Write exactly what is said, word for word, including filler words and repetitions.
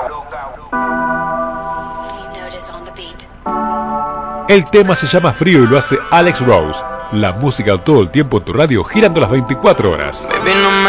El tema se llama Frío y lo hace Alex Rose. La música todo el tiempo en tu radio, girando las veinticuatro horas. Baby, no me